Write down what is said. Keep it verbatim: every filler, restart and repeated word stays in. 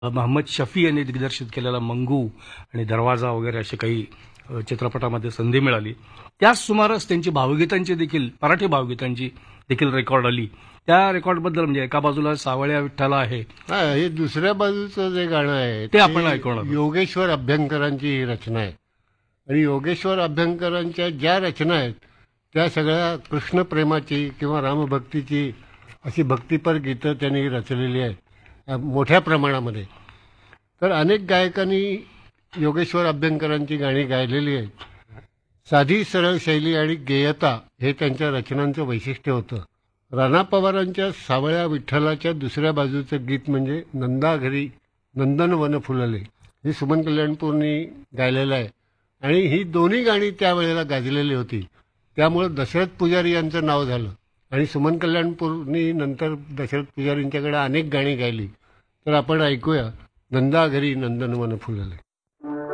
मोहम्मद शफी यांनी दिग्दर्शित केलेला मंगू आणि दरवाजा वगैरे असे काही अ, चित्रपटामध्ये संधी मिळाली. त्याच सुमारास त्यांची भावगीतांची देखील मराठी भावगीतांची देखील रेकॉर्ड आली. त्या रेकॉर्डबद्दल म्हणजे एका बाजूला सावळ्या विठ्ठला आहे, हा, हे दुसऱ्या बाजूचं जे गाणं आहे ते आपण ऐकणार आहोत. योगेश्वर अभ्यंकरांची ही रचना आहे. आणि योगेश्वर अभ्यंकरांच्या ज्या रचना आहेत त्या सगळ्या कृष्ण प्रेमाची किंवा रामभक्तीची अशी भक्तिपर गीतं त्यांनी रचलेली आहेत अ, मोठ्या प्रमाणामध्ये. तर अनेक गायकांनी योगेश्वर अभ्यंकरांची गाणी गायलेली आहेत. साधी सरळ शैली आणि गेयता हे त्यांच्या रचनांचं वैशिष्ट्य होतं. राणा पवारांच्या सावळ्या विठ्ठलाच्या दुसऱ्या बाजूचं गीत म्हणजे नंदा घरी नंदन वन फुलले, हे सुमन कल्याणपूरनी गायलेलं आहे. आणि ही दोन्ही गाणी त्यावेळेला गाजलेली होती. त्यामुळं दशरथ पुजारी यांचं नाव झालं. आणि सुमन कल्याणपूरनी नंतर दशरथ पुजारींच्याकडे अनेक गाणी गायली. तर आपण ऐकूया नंदा घरी नंदन वन फुलले.